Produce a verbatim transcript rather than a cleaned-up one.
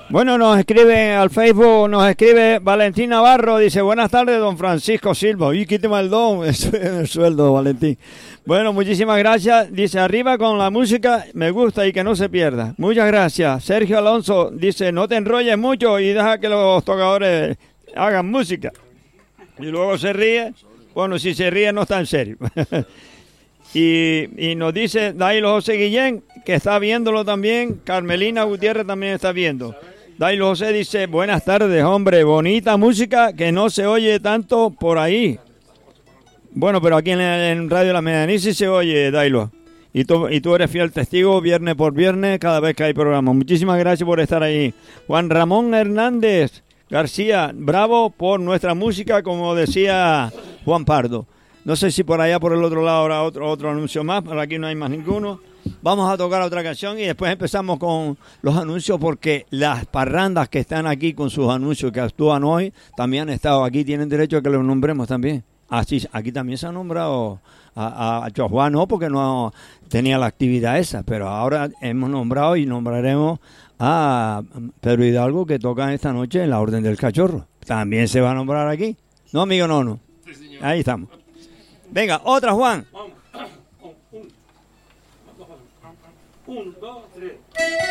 Bueno, nos escribe al Facebook, nos escribe Valentín Navarro, dice, buenas tardes, don Francisco Silva. Y quíteme el don, el sueldo, Valentín. Bueno, muchísimas gracias. Dice, arriba con la música, me gusta y que no se pierda. Muchas gracias. Sergio Alonso dice, no te enrolles mucho y deja que los tocadores hagan música. Y luego se ríe. Bueno, si se ríe no está en serio. y, y nos dice Dailo José Guillén, que está viéndolo también. Carmelina Gutiérrez también está viendo. Dailo José dice, buenas tardes, hombre, bonita música que no se oye tanto por ahí. Bueno, pero aquí en, en Radio La Medianía sí se oye, Dailo. Y tú, y tú eres fiel testigo viernes por viernes cada vez que hay programa. Muchísimas gracias por estar ahí. Juan Ramón Hernández García, bravo por nuestra música, como decía Juan Pardo. No sé si por allá por el otro lado habrá otro, otro anuncio más, pero aquí no hay más ninguno. Vamos a tocar otra canción y después empezamos con los anuncios, porque las parrandas que están aquí con sus anuncios que actúan hoy también han estado aquí, tienen derecho a que los nombremos también. Así, aquí también se ha nombrado a, a Chojuá, no porque no tenía la actividad esa, pero ahora hemos nombrado y nombraremos a Pedro Hidalgo, que toca esta noche en la Orden del Cachorro. También se va a nombrar aquí. ¿No, amigo Nono? Sí, señor. Ahí estamos. Venga, otra, Juan. Un, dos, tres.